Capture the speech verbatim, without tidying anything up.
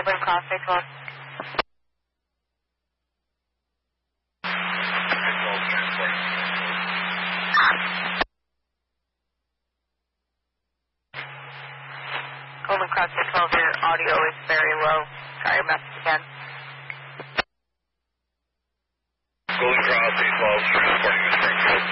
Golden Cross A twelve. Golden Cross A twelve, your audio is very low. Try your message again. Golden Cross A twelve, transporting to Springfield.